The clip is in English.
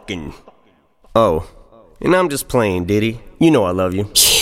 Oh, and I'm just playing, Diddy. You know I love you.